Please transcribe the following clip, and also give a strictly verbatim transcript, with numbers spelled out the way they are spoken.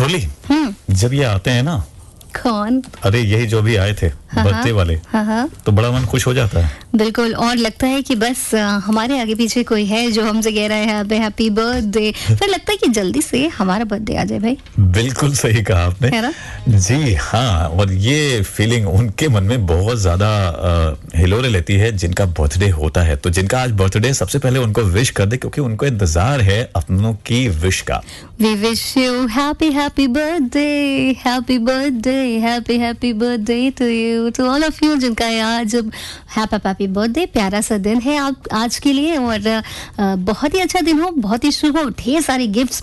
मुरली, जब ये आते हैं ना, कौन? अरे यही जो भी आए थे बर्थडे वाले, हाँ हाँ, तो बड़ा मन खुश हो जाता है। बिल्कुल, और लगता है कि बस आ, हमारे आगे पीछे कोई है जो हमसे कह रहा है हैप्पी हैप्पी बर्थडे, फिर लगता है कि जल्दी से हमारा बर्थडे आ जाए भाई। बिल्कुल सही कहा आपने, है ना? जी हाँ, और ये फीलिंग उनके मन में बहुत ज्यादा हिलोरे लेती है जिनका बर्थडे होता है। तो जिनका आज बर्थडे, सबसे पहले उनको विश कर दे, क्योंकि उनको इंतजार है अपनों की विश का। We wish you happy happy birthday, happy birthday, happy happy birthday to you, to all of you जिनका आज हैप्पी हैप्पी बर्थडे। प्यारा सा दिन है आप आज के लिए, और आ, बहुत ही अच्छा दिन हो, बहुत ही शुभ हो, ढेर सारे गिफ्ट्स